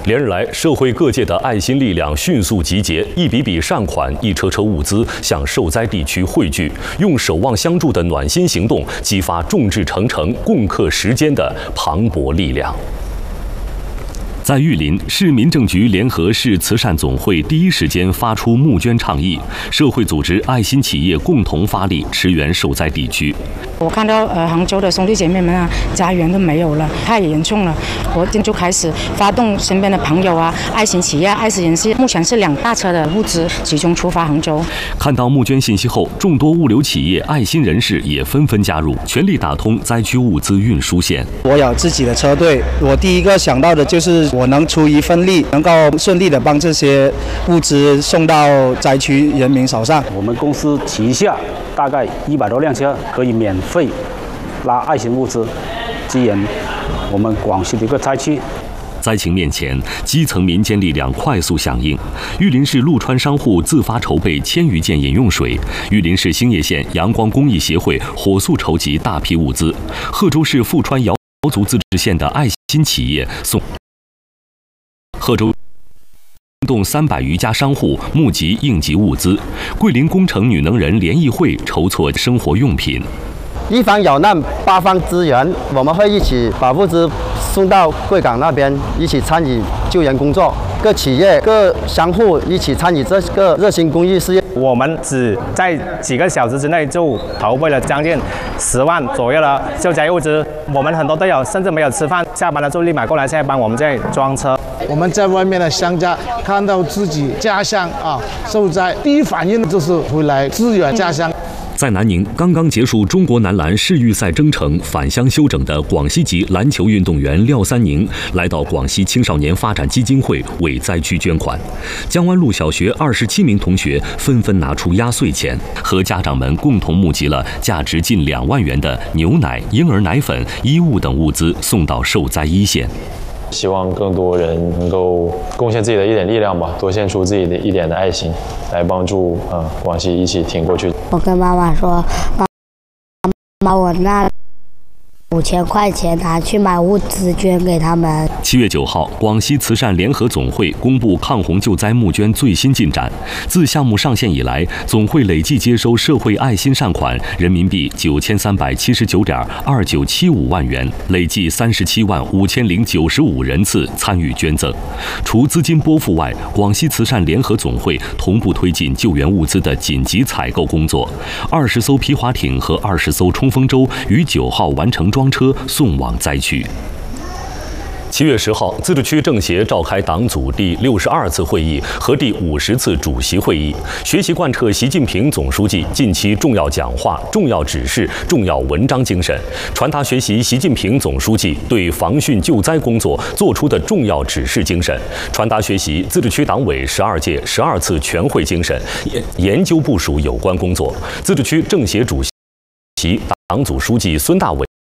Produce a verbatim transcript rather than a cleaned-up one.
连日来，社会各界的爱心力量迅速集结，一笔笔善款、一车车物资向受灾地区汇聚，用守望相助的暖心行动，激发众志成城、共克时艰的磅礴力量。 在玉林，市民政局联合市慈善总会第一时间发出募捐倡议，社会组织、爱心企业共同发力，驰援受灾地区。 我看到呃杭州的兄弟姐妹们啊，家园都没有了，太严重了。我就开始发动身边的朋友啊、爱心企业、爱心人士，目前是两大车的物资集中出发杭州。 看到募捐信息后，众多物流企业、爱心人士也纷纷加入，全力打通灾区物资运输线。 我有自己的车队，我第一个想到的就是。 我能出一份力，能够顺利的帮这些物资送到灾区人民手上。 我们公司旗下大概一百多辆车可以免费拉爱心物资，支援我们广西的一个灾区。 灾情面前，基层民间力量快速响应。玉林市陆川商户自发筹备千余件饮用水，玉林市兴业县阳光公益协会火速筹集大批物资，贺州市富川瑶族自治县的爱心企业送。 贺州动三百余家商户募集应急物资，桂林工程女能人联谊会筹措生活用品。 一方有难，八方支援，我们会一起把物资送到贵港那边，一起参与救援工作。各企业、各商户一起参与这个热心公益事业。 我们只在几个小时之内就筹备了将近十万左右的救灾物资。我们很多队友甚至没有吃饭，下班了就立马过来，现在帮我们在装车。 我们在外面的商家看到自己家乡啊受灾，第一反应就是回来支援家乡。 在南宁，刚刚结束中国男篮世预赛征程返乡休整的广西籍篮球运动员廖三宁，来到广西青少年发展基金会为灾区捐款。江湾路小学二十七名同学纷纷拿出压岁钱，和家长们共同募集了价值近两万元的牛奶、婴儿奶粉、衣物等物资，送到受灾一线。 希望更多人能够贡献自己的一点力量吧，多献出自己的一点的爱心，来帮助呃广西一起挺过去。 我跟妈妈说，妈妈，我那五千块钱拿去买物资捐给他们。 七月九号，广西慈善联合总会公布抗洪救灾募捐最新进展。自项目上线以来，总会累计接收社会爱心善款人民币九千三百七十九点二九七五万元，累计三十七万五千零九十五人次参与捐赠。除资金拨付外，广西慈善联合总会同步推进救援物资的紧急采购工作。二十艘皮划艇和二十艘冲锋舟于九号完成装车送往灾区。七月十号，自治区政协召开党组第六十二次会议和第五十次主席会议，学习贯彻习近平总书记近期重要讲话、重要指示、重要文章精神，传达学习习近平总书记对防汛救灾工作作出的重要指示精神，传达学习自治区党委十二届十二次全会精神，研研究部署有关工作。自治区政协主席、党组书记孙大伟